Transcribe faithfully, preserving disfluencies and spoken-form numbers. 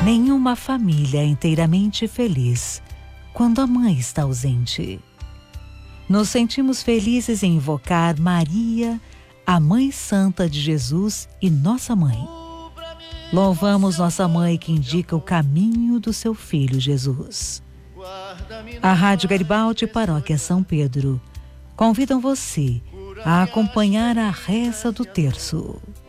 Nenhuma família é inteiramente feliz quando a mãe está ausente. Nos sentimos felizes em invocar Maria, a Mãe Santa de Jesus e nossa mãe. Louvamos nossa mãe que indica o caminho do seu filho Jesus. A Rádio Garibaldi Paróquia São Pedro convidam você a acompanhar a reza do terço.